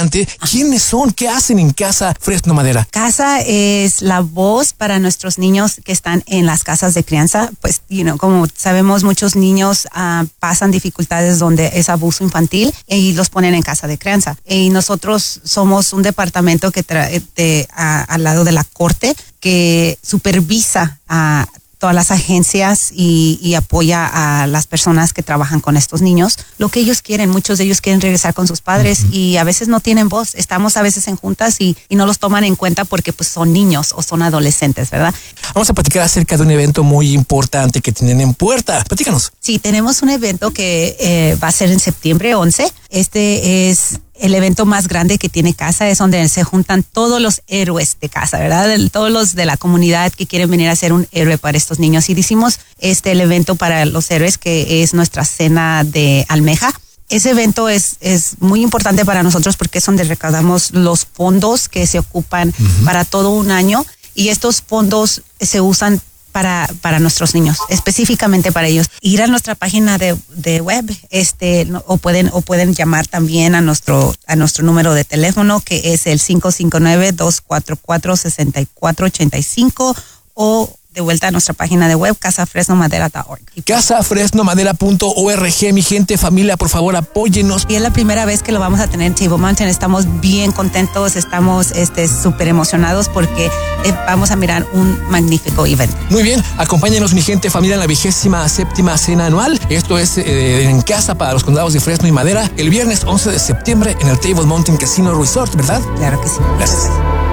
importante. ¿Quiénes son? ¿Qué hacen en Casa Fresno Madera? Casa es la voz para nuestros niños que están en las casas de crianza. Pues, como sabemos, muchos niños pasan dificultades donde es abuso infantil y los ponen en casa de crianza. Y nosotros somos un departamento que al lado de la corte que supervisa a todas las agencias y apoya a las personas que trabajan con estos niños. Lo que ellos quieren, muchos de ellos quieren regresar con sus padres y a veces no tienen voz. Estamos a veces en juntas y no los toman en cuenta porque pues son niños o son adolescentes, ¿verdad? Vamos a platicar acerca de un evento muy importante que tienen en puerta. Platícanos. Sí, tenemos un evento que va a ser en septiembre 11. Este es el evento más grande que tiene Casa, es donde se juntan todos los héroes de Casa, ¿verdad? Todos los de la comunidad que quieren venir a ser un héroe para estos niños. Y hicimos el evento para los héroes, que es nuestra cena de almeja. Ese evento es muy importante para nosotros porque es donde recaudamos los fondos que se ocupan para todo un año. Y estos fondos se usan para nuestros niños, específicamente para ellos. Ir a nuestra página de web, o pueden llamar también a nuestro número de teléfono, que es el 559-244-6485, o de vuelta a nuestra página de web, casafresnomadera.org. Casafresnomadera.org, mi gente, familia, por favor, apóyennos. Y es la primera vez que lo vamos a tener en Table Mountain. Estamos bien contentos, estamos súper emocionados porque vamos a mirar un magnífico evento. Muy bien, acompáñenos, mi gente, familia, en la 27ª cena anual. Esto es en casa para los condados de Fresno y Madera, el viernes 11 de septiembre en el Table Mountain Casino Resort, ¿verdad? Claro que sí. Gracias.